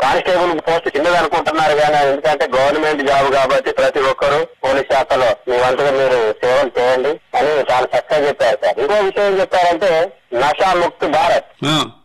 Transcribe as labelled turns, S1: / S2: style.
S1: Constable post చిన్నది అనుకుంటున్నారు కానీ ఎందుకంటే గవర్నమెంట్ జాబ్ కాబట్టి ప్రతి ఒక్కరు పోలీస్ శాఖలో మీ వంతుగా మీరు సేవలు చేయండి అని చాలా చక్కగా చెప్పారు సార్. ఇంకో విషయం ఏం చెప్పారంటే నషా ముక్త్ భారత్.